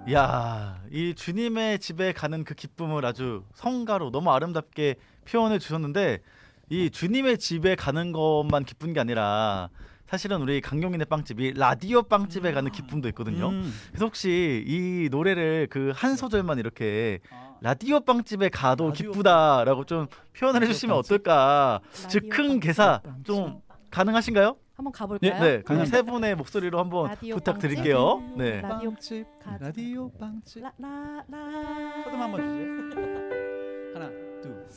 야, 이 주님의 집에 가는 그 기쁨을 아주 성가로 너무 아름답게 표현해 주셨는데 이 주님의 집에 가는 것만 기쁜 게 아니라 사실은 우리 강용인의 빵집이 라디오 빵집에 가는 기쁨도 있거든요. 그래서 혹시 이 노래를 그 한 소절만 이렇게 라디오 빵집에 가도 라디오 기쁘다라고 좀 표현을 라디오 해주시면 빵집? 어떨까? 즉 라디오 큰 빵집. 개사 좀 가능하신가요? 한번 가볼까요? 네, 그럼 가능. 세 분의 목소리로 한번 라디오 부탁드릴게요. 빵집? 네. 라디오 빵집 가자. 라디오 빵집 라라라. 소금 한번 주세요. 하나 둘